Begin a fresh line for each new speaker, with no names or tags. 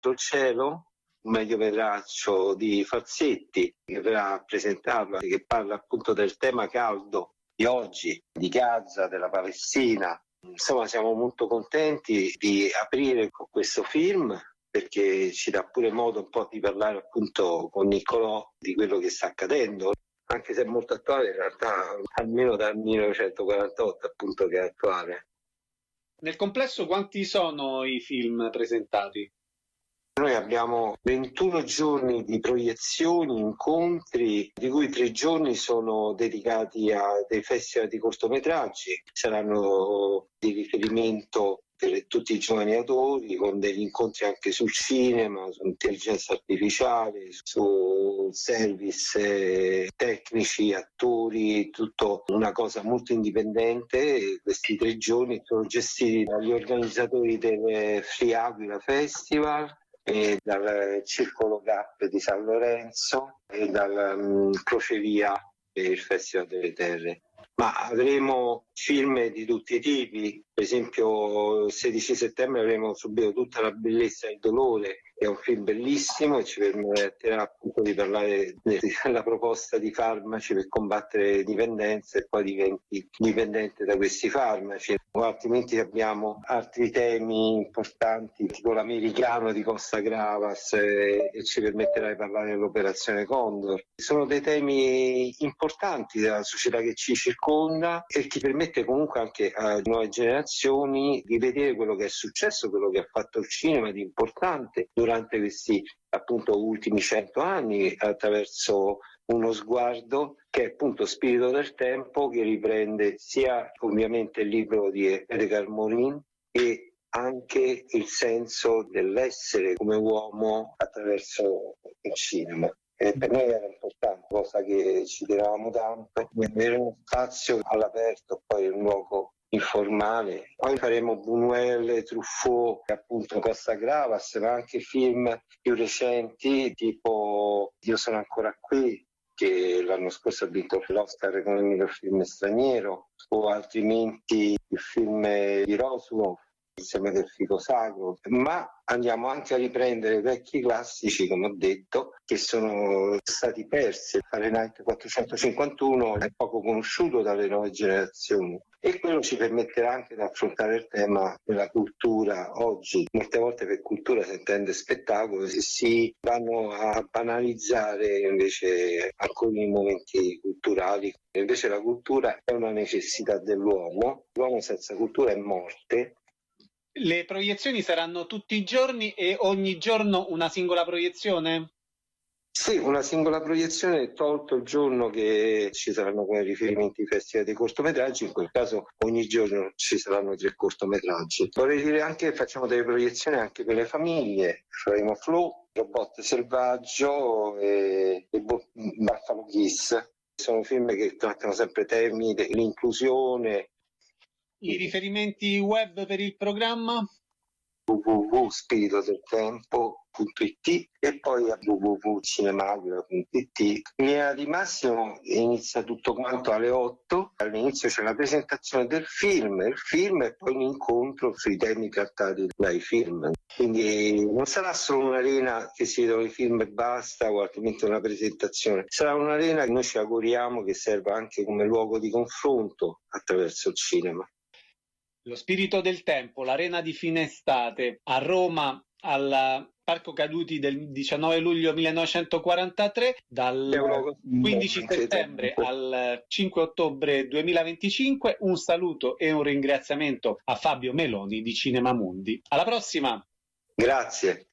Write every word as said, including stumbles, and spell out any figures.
Il cielo, un mediometraggio di Falsetti che verrà a presentarlo, che parla appunto del tema caldo di oggi, di Gaza, della Palestina. Insomma, siamo molto contenti di aprire con questo film, perché ci dà pure modo un po' di parlare appunto con Niccolò di quello che sta accadendo, anche se è molto attuale in realtà, almeno dal millenovecentoquarantotto appunto che è attuale.
Nel complesso quanti sono i film presentati?
Noi abbiamo ventuno giorni di proiezioni, incontri, di cui tre giorni sono dedicati a dei festival di cortometraggi. Saranno di riferimento per tutti i giovani autori, con degli incontri anche sul cinema, sull'intelligenza artificiale, su service eh, tecnici, attori, tutto una cosa molto indipendente. Questi tre giorni sono gestiti dagli organizzatori del Free Aquila Festival, e dal Circolo Gap di San Lorenzo e dal um, Crocevia per il Festival delle Terre. Ma avremo film di tutti i tipi, per esempio il sedici settembre avremo Subito tutta la bellezza e il dolore, è un film bellissimo e ci permetterà appunto di parlare della proposta di farmaci per combattere le dipendenze e poi diventi dipendente da questi farmaci. O altrimenti abbiamo altri temi importanti, tipo l'americano di Costa Gravas, eh, e ci permetterà di parlare dell'operazione Condor. Sono dei temi importanti della società che ci circonda e che permette comunque anche a nuove generazioni di vedere quello che è successo, quello che ha fatto il cinema di importante durante questi appunto ultimi cento anni, attraverso uno sguardo che è appunto Spirito del tempo, che riprende sia ovviamente il libro di Edgar Morin e anche il senso dell'essere come uomo attraverso il cinema. E per noi era importante, cosa che ci tenevamo tanto, avere uno spazio all'aperto, poi un luogo informale. Poi faremo Buñuel, Truffaut, appunto Costa Gravas, ma anche film più recenti tipo Io sono ancora qui, che l'anno scorso ha vinto l'Oscar come miglior film straniero, o altrimenti il film di Roswell, insieme del fico sacro, ma andiamo anche a riprendere vecchi classici, come ho detto, che sono stati persi. Fahrenheit quattrocentocinquantuno è poco conosciuto dalle nuove generazioni e quello ci permetterà anche di affrontare il tema della cultura oggi. Molte volte per cultura si intende spettacolo, se si vanno a banalizzare invece alcuni momenti culturali. Invece la cultura è una necessità dell'uomo, l'uomo senza cultura è morte.
Le proiezioni saranno tutti i giorni e ogni giorno una singola proiezione?
Sì, una singola proiezione, tolto il giorno che ci saranno come riferimenti i festival dei cortometraggi, in quel caso ogni giorno ci saranno tre cortometraggi. Vorrei dire anche che facciamo delle proiezioni anche per le famiglie, faremo Flow, Robot Selvaggio e, e Buffalo Kiss. Sono film che trattano sempre temi dell'inclusione.
I riferimenti web per il programma?
w w w punto spirito del tempo punto i t e poi a w w w punto cinemaquila punto i t. In linea di massimo inizia tutto quanto alle otto, all'inizio c'è la presentazione del film, il film e poi un incontro sui temi trattati dai film. Quindi non sarà solo un'arena che si vedono i film e basta, o altrimenti una presentazione, sarà un'arena che noi ci auguriamo che serva anche come luogo di confronto attraverso il cinema.
Lo spirito del tempo, l'arena di fine estate a Roma al Parco Caduti del diciannove luglio millenovecentoquarantatré, dal quindici settembre al cinque ottobre duemilaventicinque. Un saluto e un ringraziamento a Fabio Meloni di Cinema Mundi. Alla prossima!
Grazie.